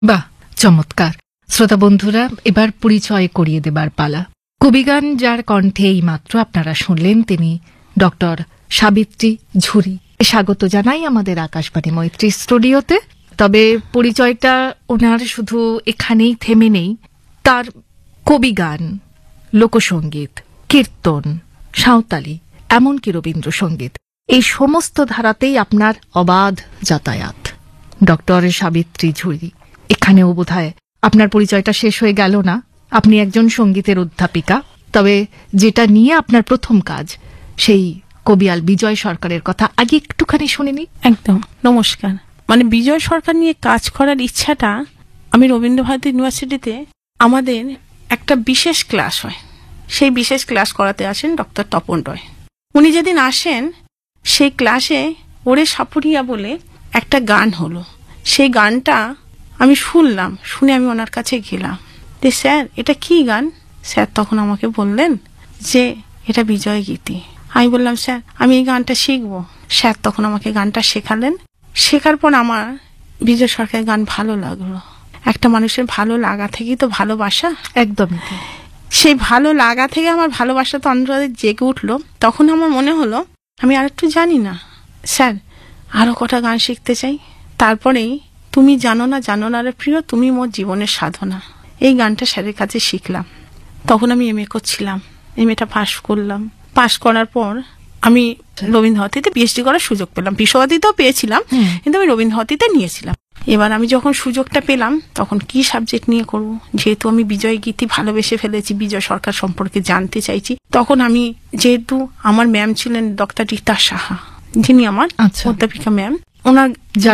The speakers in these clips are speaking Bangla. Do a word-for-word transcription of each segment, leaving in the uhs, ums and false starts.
বাহ, চমৎকার। শ্রোতা বন্ধুরা, এবার পরিচয় করিয়ে দেবার পালা। কবিগান যার কণ্ঠে এই মাত্র আপনারা শুনলেন, তিনি ডক্টর সাবিত্রী ঝুরি। স্বাগত জানাই আমাদের আকাশবাণী মৈত্রী স্টুডিওতে। তবে পরিচয়টা ওনার শুধু এখানেই থেমে নেই। তার কবিগান, লোকসঙ্গীত, কীর্তন, সাঁওতালি, এমনকি রবীন্দ্রসঙ্গীত, এই সমস্ত ধারাতেই আপনার অবাধ যাতায়াত। ডক্টর সাবিত্রী ঝুরি, এখানেও বোধহয় আপনার পরিচয়টা শেষ হয়ে গেল না। আপনি একজন সঙ্গীতের অধ্যাপিকা। তবে যেটা নিয়ে আপনার প্রথম কাজ, সেই কবিয়াল বিজয় সরকারের কথা আগে একটুখানি শুনিনি। একদম। নমস্কার। মানে বিজয় সরকার নিয়ে কাজ করার ইচ্ছাটা, আমি রবীন্দ্রভারতী ইউনিভার্সিটিতে আমাদের একটা বিশেষ ক্লাস হয়, সেই বিশেষ ক্লাস করাতে আসেন ডক্টর তপন রয়। উনি যেদিন আসেন, সেই ক্লাসে ওরে সাপুরিয়া বলে একটা গান হলো। সেই গানটা আমি শুনলাম, শুনে আমি ওনার কাছে গেলাম যে স্যার এটা কি গান? স্যার তখন আমাকে বললেন যে এটা বিজয় গীতি। আমি বললাম স্যার আমি এই গানটা শিখবো। স্যার তখন আমাকে গানটা শেখালেন। শেখার পর আমার বিজয় সরকারের গান ভালো লাগলো। একটা মানুষের ভালো লাগা থেকেই তো ভালোবাসা। একদমই। সেই ভালো লাগা থেকে আমার ভালোবাসা তো অন্তরে জেগে উঠলো। তখন আমার মনে হলো আমি আর একটু জানি না স্যার, আরো কটা গান শিখতে চাই। তারপরেই তুমি জানো না জানো না রে প্রিয়, তুমি মোর জীবনের সাধনা, এই গানটা স্যারের কাছে শিখলাম। তখন আমি এম এ করছিলাম, এম এটা পাশ করলাম। পাশ করার পর আমি রবীন্দ্রভারতীতে পিএইচডি করার সুযোগ পেলাম। বিশ্বভারতীতেও পেয়েছিলাম, কিন্তু আমি রবীন্দ্রভারতীতে নিয়েছিলাম। এবার আমি যখন সুযোগটা পেলাম, তখন কি সাবজেক্ট নিয়ে করব, যেহেতু আমি বিজয় গীতি ভালোবেসে ফেলেছি, বিজয় সরকার সম্পর্কে জানতে চাইছি। তখন আমি, যেহেতু আমার ম্যাম ছিলেন ডক্টর রীতা সাহা, যিনি আমার অধ্যাপিকা ম্যাম, ওনার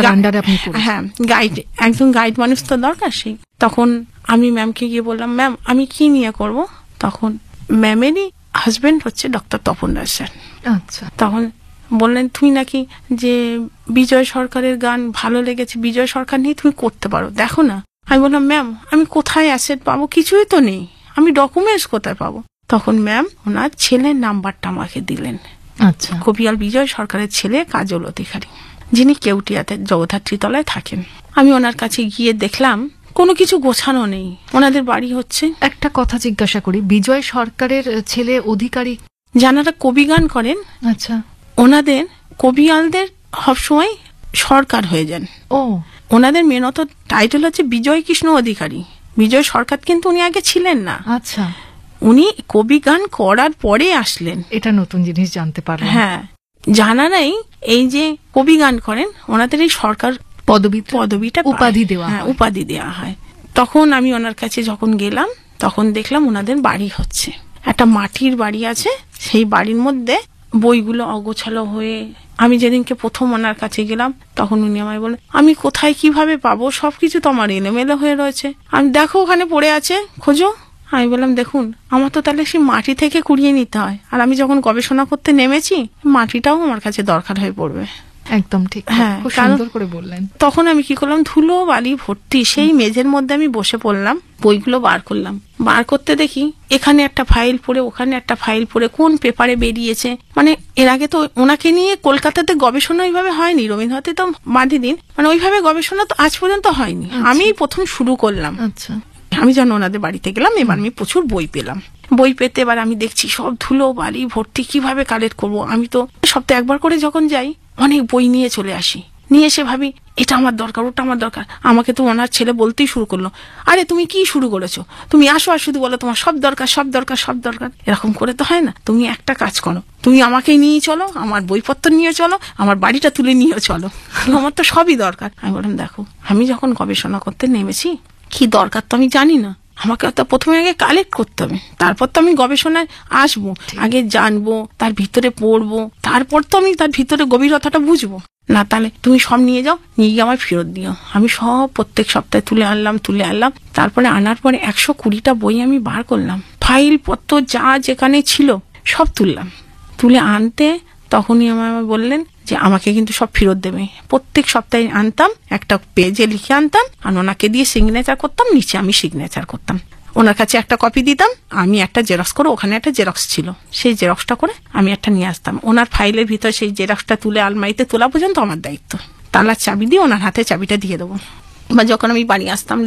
হ্যাঁ গাইড, একজন গাইড মানুষ তো দরকার। সেই তখন আমি ম্যামকে গিয়ে বললাম, ম্যাম আমি কি নিয়ে করব? তখন ম্যামেরই হাজবেন্ড হচ্ছে ডক্টর তপন রায় স্যার। আচ্ছা। তখন বললেন তুমি নাকি যে বিজয় সরকারের গান ভালো লেগেছে, বিজয় সরকার নিয়ে তুমি করতে পারো, দেখো না। আমি বললাম ম্যাম আমি কোথায় অ্যাসেট পাবো, কিছুই তো নেই, আমি ডকুমেন্টস কোথায় পাবো? তখন ম্যাম ওনার ছেলের নাম্বারটা আমাকে দিলেন। আচ্ছা। কবিয়াল বিজয় সরকারের ছেলে কাজল অধিকারী, যিনি কেউটিয়াতে জগদ্ধাত্রী তলায় থাকেন। আমি ওনার কাছে গিয়ে দেখলাম কোনো কিছু গোছানো নেই, ওনাদের বাড়ি হচ্ছে। একটা কথা জিজ্ঞাসা করি, বিজয় সরকারের ছেলে অধিকারী যারা কবি গান করেন, আচ্ছা, ওনাদের কবিয়ালদের সবসময় সরকার হয়ে যান। ও, ওনাদের মেনত টাইটেল হচ্ছে বিজয় কৃষ্ণ অধিকারী। বিজয় সরকার কিন্তু উনি আগে ছিলেন না। আচ্ছা, উনি কবি গান করার পরে আসলেন। এটা নতুন জিনিস জানতে পারলাম। হ্যাঁ, জানা নাই এই যে কবি গান করেন, ওনাদের এই সরকার পদবি পদবিটা উপাধি দেওয়া, হ্যাঁ উপাধি দেওয়া হয়। তখন আমি ওনার কাছে যখন গেলাম, তখন দেখলাম ওনাদের বাড়ি হচ্ছে, একটা মাটির বাড়ি আছে। সেই বাড়ির মধ্যে বইগুলো অগোছালো হয়ে, আমি যেদিনকে প্রথম ওনার কাছে গেলাম, তখন উনি আমায় বলেন আমি কোথায় কিভাবে পাবো, সবকিছু তো আমার এলোমেলো হয়ে রয়েছে। আমি দেখো ওখানে পড়ে আছে, খোঁজো। আমি বললাম দেখুন আমার তো তাহলে সেই মাটি থেকে কুড়িয়ে নিতে হয়, আর আমি যখন গবেষণা করতে নেমেছি, মাটিটাও আমার কাছে দরকার হয়ে পড়বে। একদম ঠিক। হ্যাঁ, খুব সুন্দর করে বললেন। তখন আমি কি করলাম, ধুলো বালি ভর্তি সেই মেঝের মধ্যে আমি বসে পড়লাম, বইগুলো বার করলাম। বার করতে দেখি এখানে একটা ফাইল পড়ে, ওখানে একটা ফাইল পড়ে, কোন পেপারে বেরিয়েছে। মানে এর আগে তো ওনাকে নিয়ে কলকাতাতে গবেষণা ওইভাবে হয়নি, রবীন্দ্রনাথে তো বাদই দিন, মানে ওইভাবে গবেষণা তো আজ পর্যন্ত হয়নি। আমি প্রথম শুরু করলাম। আচ্ছা। আমি যখন ওনাদের বাড়িতে গেলাম, এবার আমি প্রচুর বই পেলাম। বই পেতে এবার আমি দেখছি সব ধুলো বালি ভর্তি, কিভাবে কালেক্ট করবো। আমি তো সপ্তাহে একবার করে যখন যাই, অনেক বই নিয়ে চলে আসি। নিয়ে এসে ভাবি এটা আমার দরকার, ওটা আমার দরকার। আমাকে তো ওনার ছেলে বলতেই শুরু করলো, আরে তুমি কি শুরু করেছো, তুমি আসো আর শুধু বলো তোমার সব দরকার সব দরকার সব দরকার। এরকম করে তো হয় না, তুমি একটা কাজ করো, তুমি আমাকে নিয়ে চলো, আমার বইপত্র নিয়ে চলো, আমার বাড়িটা তুলে নিয়ে চলো, আমার তো সবই দরকার। আমি বললাম দেখো, আমি যখন গবেষণা করতে নেমেছি, কি দরকার তো আমি জানি না, আমাকে তো প্রথমে আগে কালেক্ট করতে হবে, তারপর তো আমি গবেষণায় আসবো, আগে জানবো, তার ভিতরে পড়বো, তারপর তো আমি তার ভিতরে গভীরতাটা বুঝবো। না তাহলে তুমি সব নিয়ে যাও, নিয়ে গিয়ে আমার ফেরত দিও। আমি সব প্রত্যেক সপ্তাহে তুলে আনলাম তুলে আনলাম তারপরে আনার পরে একশো কুড়িটা বই আমি বার করলাম, ফাইল পত্র যা যেখানে ছিল সব তুললাম। তুলে আনতে তখনই আমার বললেন যে আমাকে কিন্তু সব ফেরত দেবে। প্রত্যেক সপ্তাহে আনতাম, একটা পেজে লিখে আনতাম, আর ওনাকে দিয়ে সিগনেচার করতাম, নিচে আমি সিগনেচার করতাম। ওনার কাছে একটা কপি দিতাম, আমি একটা জেরক্স করে, ওখানে একটা জেরক্স ছিল, সেই জেরক্সটা করে আমি একটা নিয়ে আসতাম। ওনার ফাইলের ভিতরে সেই জেরক্সটা তুলে আলমারিতে তোলা পর্যন্ত আমার দায়িত্ব। তালার চাবি দিয়ে ওনার হাতে চাবিটা দিয়ে দেবো। বা যখন আমি বাড়ি আসতাম